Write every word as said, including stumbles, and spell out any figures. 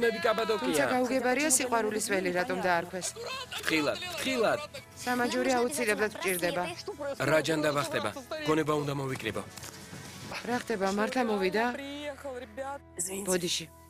ფილმები თუმცა კაბადოკია. გაუგებარია სიყვარულის ველი რატომ დაარქვეს. ხილად, ხილად. სამაჯური აუცილებლად გჭირდება. რა ჯანდაბა ხდება? გონება უნდა მოვიკრიბო. რა ხდება, მართა მოვიდა? ბოდიში.